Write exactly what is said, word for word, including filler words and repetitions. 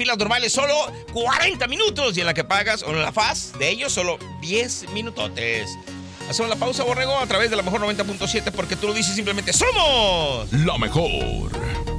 filas normales solo cuarenta minutos y en la que pagas, o en la Faz de ellos, solo diez minutotes. Hacemos la pausa, Borrego, a través de la mejor noventa punto siete porque tú lo dices simplemente ¡somos! La mejor.